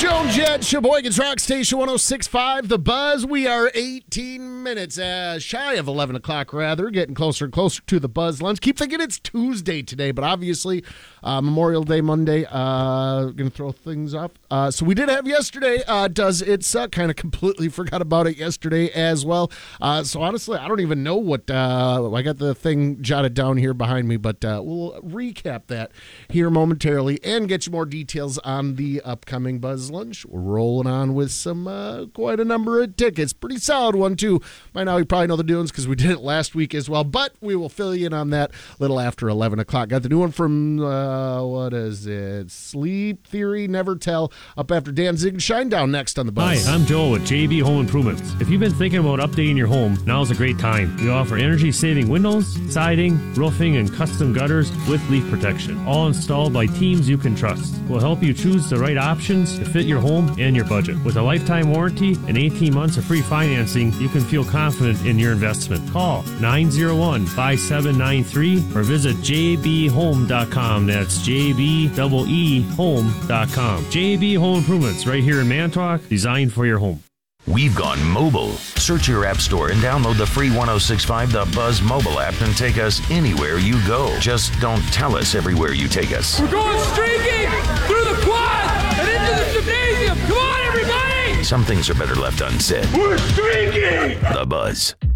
Joan Jett, Sheboygan's Rock Station 106.5, The Buzz. We are 18 minutes shy of 11 o'clock, rather, getting closer and closer to the Buzz Lunch. Keep thinking it's Tuesday today, but obviously Memorial Day Monday, going to throw things off. So we did have yesterday, kind of completely forgot about it yesterday as well. So honestly, I don't even know what, I got the thing jotted down here behind me, but we'll recap that here momentarily and get you more details on the upcoming Buzz Lunch. We're rolling on with some quite a number of tickets. Pretty solid one, too. By now, you probably know the doings because we did it last week as well, but we will fill you in on that a little after 11 o'clock. Got the new one from, Sleep Theory, Never Tell, up after Dan Zig and Shinedown next on the Buzz. Hi, I'm Joel with JB Home Improvements. If you've been thinking about updating your home, now's a great time. We offer energy-saving windows, siding, roofing, and custom gutters with leak protection, all installed by teams you can trust. We'll help you choose the right options to fit your home and your budget. With a lifetime warranty and 18 months of free financing, you can feel confident in your investment. Call 901-5793 or visit jbhome.com. That's jbeehome.com. JB Home Improvements, right here in Manitowoc, designed for your home. We've gone mobile. Search your app store and download the free 106.5 The Buzz mobile app and take us anywhere you go. Just don't tell us everywhere you take us. We're going streaking through the quad and into the gymnasium. Come on, everybody! Some things are better left unsaid. We're streaking! The Buzz.